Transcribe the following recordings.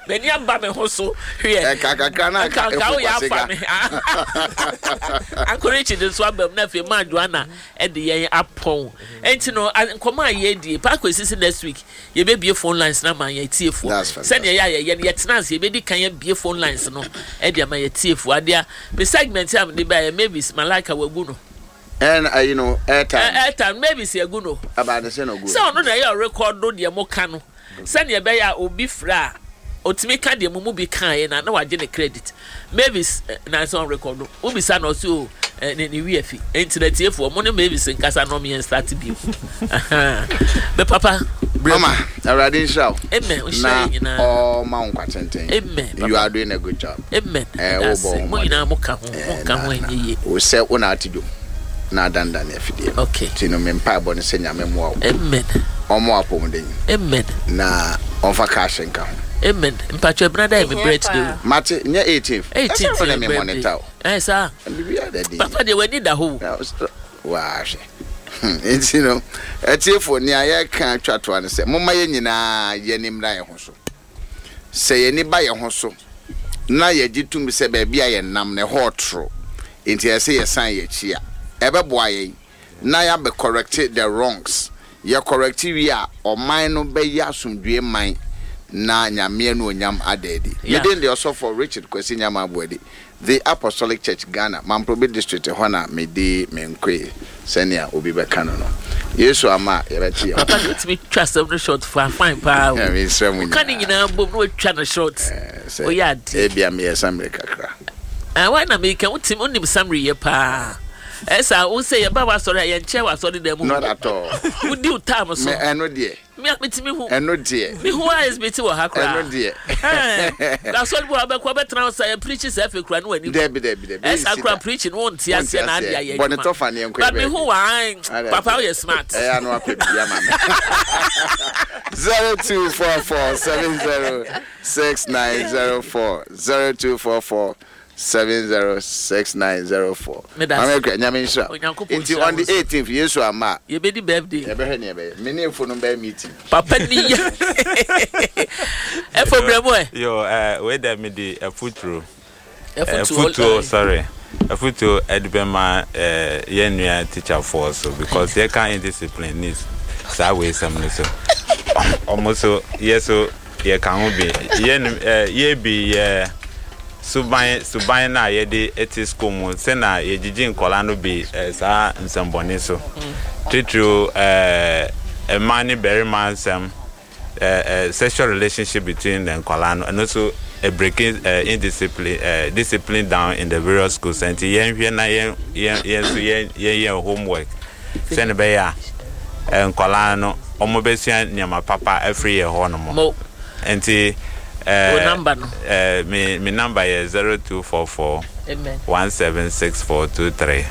Many aba me ho so hwe kakakana ka ya fa me Uncle Richard so abam na fe ma Joanna e de yen apon enti no nkoma ye die pa kwesisi next week ye be bie phone lines na ma ye tiefo se ne ye tenance ye be di kan ye bie phone lines no e de ma ye tiefo ade be segment am de ba maybe Malika wagu no and you know airtime maybe se agu no about the same go so no na ye record do de mo ka no se ne be ya obi fra otimi ka de mumu bi kan na waje ne credit maybe na so on record no obi sa no so ne wi afi internet efo mo ne maybe sin kasa no me start bi be papa mama already show amen o share nyina oh ma unka tenten amen you are doing a good job amen mo nyina mo ka ho enye o se una atido na danda na afidie okay tino me mpa bo ne se nyame mo awo amen omo apom den amen na onfa cash nka ho amen mpacho brother me birthday mate nya 18th for me monitor sir papa de wani da ho wa hwe you know etiefo ni aye kan twato an se momma ye nyina ye ni mra ye ho so se ye ni ba ye ho so na ye gitum se ba bia ye nam ne hotro enti ye se ye san ye chia ebe boa ye na ya be correct the wrongs ye correct wi a o man no be ya asumdue man na nyame no nyam adedi within the also for Richard Kwesi nyama abodi the Apostolic Church Ghana Mamprobe district hona mede menkwe senia obi be kano no Yesu ama yebeti ya papa let me trust every shot for fine pa ya me sremu kan nyina bom no twa na short o ya de bia me yesamre kakra why na me kan utim onim samre ye pa esa wo say ye baba sorry ye nche wa sorry dem not at all wo di time so me eno de me apetimi hu eno de me hu is beti wo ha kra eno de da sorry bo abekwa betra say ye preach say fe kra no wani de esa kra preaching won tia se na dia ye but the tough and but me hu why papa you smart no apebia ma 0244706904 0244 706904. America nyamisha. Until on the 18th Yesu ama. Ye be the birthday. Ye be hene be. Many phone number meeting. Papa ni ya. E for bremo e. Yo we dey me the futuro. Futuro sorry. A futuro edbema ye nua teacher for so because they can indiscipline needs. Sa way some so. Almost so yes so ye can be. Ye be Subai na ye de etis school se na ye jiji nkola no be sa nsambone so titru a man very man sexual relationship between the nkola no and also a breaking discipline down in the various schools and yen na yen homework se ne be ya nkola no omo be sia nyama papa every year ho no mo enti number no me number is 0244 amen 176423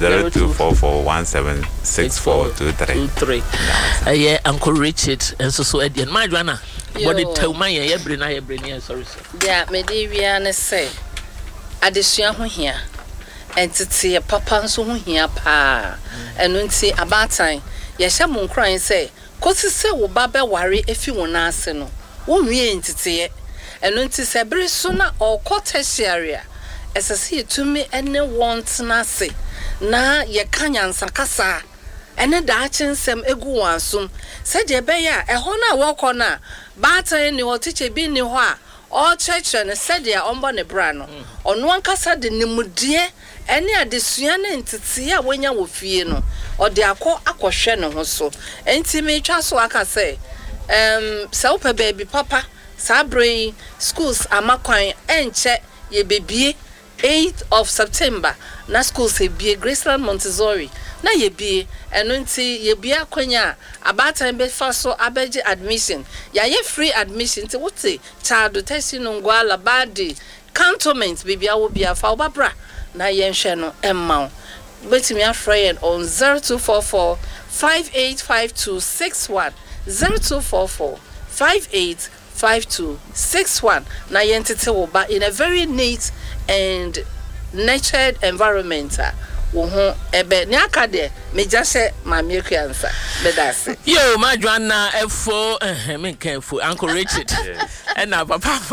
0244176423 yeah Uncle Richard and so Edian my Joanna body tell my ye bring na ye bring sorry sir yeah me dey wi na say adesua ho hia entity papa nso ho hia pa eno nti abatan ye hye mo nkran say kosise wo ba be ware efi wona ase no wo nwie entity eno nti se bere so na okotesiaria esese etumi ene want na se na ye kanyansa kasa ene da achinsem egu wansum se de be ya eho na woko na batan ni hotiche bi ni ho a o cheche ne se de ombo ne bra no ono ankasa de nimudie ene adesua na entiti a wonya wo fie no o de akohwe ne ho so enti me twa so aka se se opa baby papa Sabri schools amakwan enche ye bebie 8th of September na schools e bie Graceland Montessori na ye bie eno nti ye bie akwanya abatan be fa so abeje admission ya ye free admission nti wote child test no ngwala badi cantonment bibia wo bia fa obabra na ye nhwe no emma betimi afrey on 0244 585261 0244 585261 na yentete wo ba in a very neat and nurtured environment wo ho ebe ni akade me jase ma me kwansa be dase yo ma Joanna efo me kan efo Uncle Richard and na papa